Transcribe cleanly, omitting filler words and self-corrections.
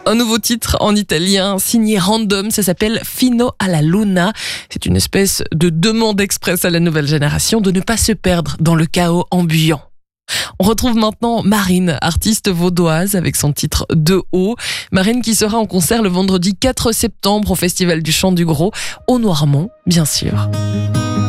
Un nouveau titre en italien signé Random, ça s'appelle Fino alla Luna. C'est une espèce de demande express à la nouvelle génération de ne pas se perdre dans le chaos ambiant. On retrouve maintenant Marine, artiste vaudoise, avec son titre De haut. Marine qui sera en concert le vendredi 4 septembre au Festival du Chant du Gros, au Noirmont, bien sûr.